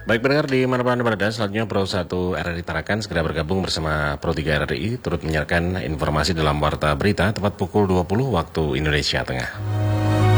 Baik pendengar di mana Anda berada, selanjutnya Pro 1 RRI Tarakan segera bergabung bersama Pro 3 RRI turut menyiarkan informasi dalam Warta Berita tepat pukul 20 waktu Indonesia Tengah.